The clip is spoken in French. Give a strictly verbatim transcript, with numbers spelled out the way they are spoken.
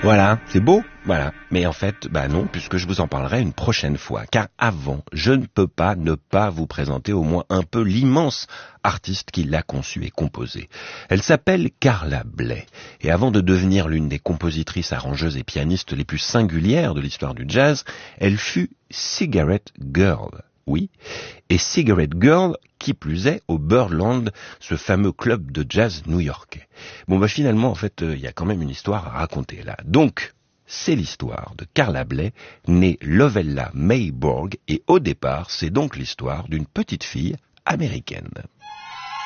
Voilà, c'est beau, voilà. Mais en fait, bah non, puisque je vous en parlerai une prochaine fois. Car avant, je ne peux pas ne pas vous présenter au moins un peu l'immense artiste qui l'a conçue et composée. Elle s'appelle Carla Bley. Et avant de devenir l'une des compositrices, arrangeuses et pianistes les plus singulières de l'histoire du jazz, elle fut Cigarette Girl. Oui, et Cigarette Girl, qui plus est, au Birdland, ce fameux club de jazz new-yorkais. Bon bah finalement, en fait, il euh, y a quand même une histoire à raconter là. Donc, c'est l'histoire de Carla Bley, née Lovella May Borg, et au départ, c'est donc l'histoire d'une petite fille américaine.